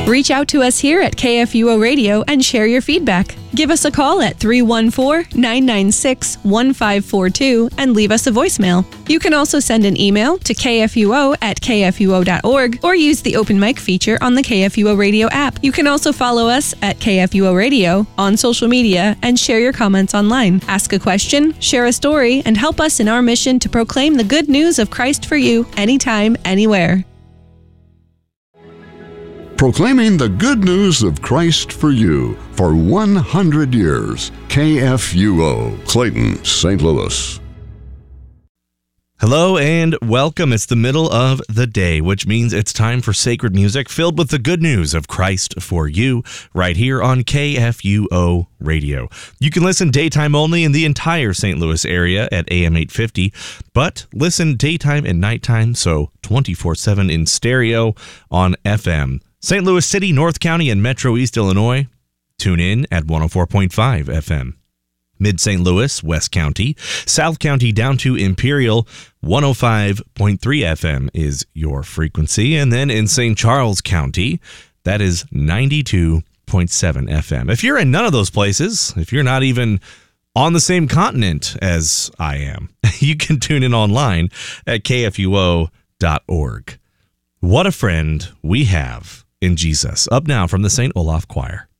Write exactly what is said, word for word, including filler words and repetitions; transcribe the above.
Reach out to us here at K F U O Radio and share your feedback. Give us a call at three one four, nine nine six, one five four two and leave us a voicemail. You can also send an email to k f u o at k f u o dot org or use the open mic feature on the K F U O Radio app. You can also follow us at K F U O Radio on social media and share your comments online. Ask a question, share a story, and help us in our mission to proclaim the good news of Christ for you anytime, anywhere. Proclaiming the good news of Christ for you for one hundred years. K F U O, Clayton, Saint Louis. Hello and welcome. It's the middle of the day, which means it's time for sacred music filled with the good news of Christ for you right here on K F U O Radio. You can listen daytime only in the entire Saint Louis area at A M eight fifty, but listen daytime and nighttime, so twenty-four seven in stereo on F M. Saint Louis City, North County, and Metro East Illinois, tune in at one oh four point five F M. Mid-Saint Louis, West County, South County down to Imperial, one oh five point three F M is your frequency. And then in Saint Charles County, that is ninety-two point seven F M. If you're in none of those places, if you're not even on the same continent as I am, you can tune in online at k f u o dot org. What a friend we have in Jesus. Up now from the Saint Olaf Choir.